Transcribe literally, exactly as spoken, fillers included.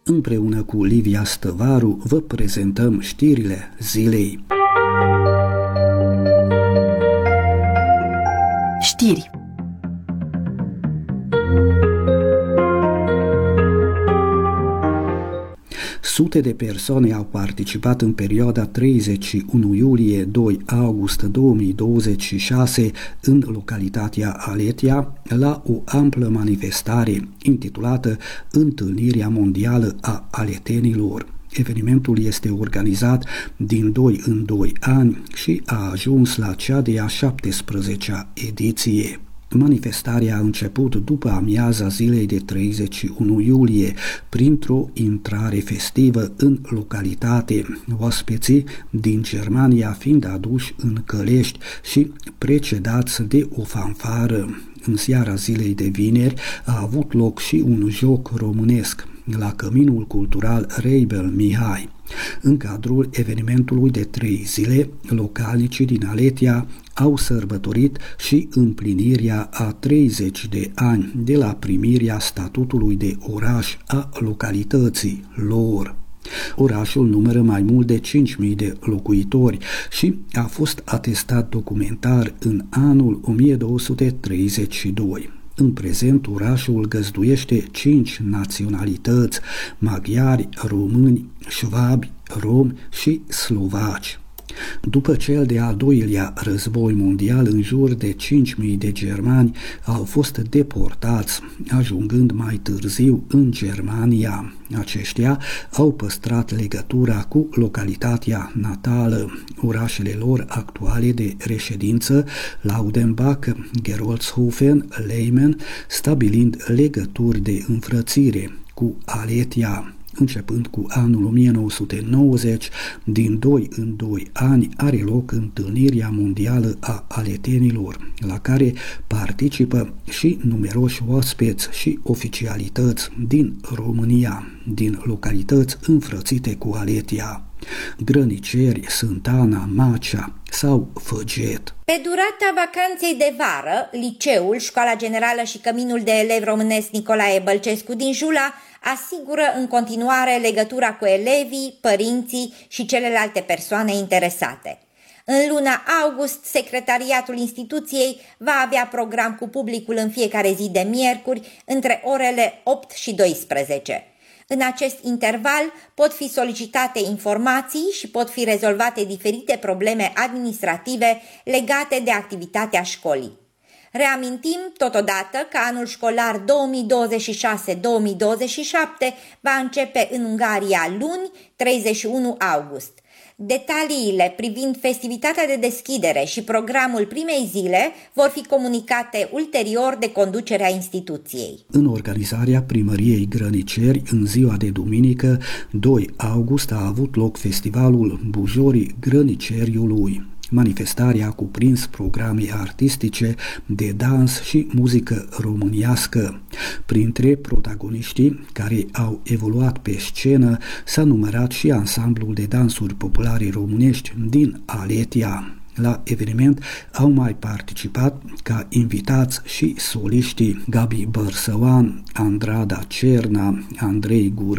Împreună cu Livia Stăvaru vă prezentăm știrile zilei. Știri. Sute de persoane au participat în perioada treizeci și unu iulie - doi august două mii douăzeci și șase în localitatea Aletia la o amplă manifestare intitulată Întâlnirea Mondială a Aletenilor. Evenimentul este organizat din doi în doi ani și a ajuns la cea de-a șaptesprezecea ediție. Manifestarea a început după amiaza zilei de treizeci și unu iulie, printr-o intrare festivă în localitate, oaspeții din Germania fiind aduși în călești și precedați de o fanfară. În seara zilei de vineri a avut loc și un joc românesc la Căminul Cultural Reibel Mihai. În cadrul evenimentului de trei zile, localnicii din Aletia au sărbătorit și împlinirea a treizeci de ani de la primirea statutului de oraș a localității lor. Orașul numără mai mult de cinci mii de locuitori și a fost atestat documentar în anul o mie două sute treizeci și doi. În prezent, orașul găzduiește cinci naționalități: maghiari, români, șvabi, romi și slovaci. După cel de-al doilea război mondial, în jur de cinci mii de germani au fost deportați, ajungând mai târziu în Germania. Aceștia au păstrat legătura cu localitatea natală, orașele lor actuale de reședință, Laudenbach, Gerolzhofen, Leimen, stabilind legături de înfrățire cu Aletia. Începând cu anul o mie nouă sute nouăzeci, din doi în doi ani are loc Întâlnirea Mondială a Aletenilor, la care participă și numeroși oaspeți și oficialități din România, din localități înfrățite cu Aletia: Grăniceri, Sântana, Macea sau Făget. Pe durata vacanței de vară, liceul, școala generală și căminul de elevi românesc Nicolae Bălcescu din Jula asigură în continuare legătura cu elevii, părinții și celelalte persoane interesate. În luna august, secretariatul instituției va avea program cu publicul în fiecare zi de miercuri, între orele opt și douăsprezece. În acest interval pot fi solicitate informații și pot fi rezolvate diferite probleme administrative legate de activitatea școlii. Reamintim totodată că anul școlar două mii douăzeci și șase două mii douăzeci și șapte va începe în Ungaria luni, treizeci și unu august. Detaliile privind festivitatea de deschidere și programul primei zile vor fi comunicate ulterior de conducerea instituției. În organizarea Primăriei Grăniceri, în ziua de duminică, doi august, a avut loc festivalul Bujorii Grăniceriului. Manifestarea a cuprins programe artistice de dans și muzică românească. Printre protagoniștii care au evoluat pe scenă s-a numărat și ansamblul de dansuri populare românești din Aletia. La eveniment au mai participat ca invitați și soliștii Gabi Bărsăoan, Andrada Cerna, Andrei Gur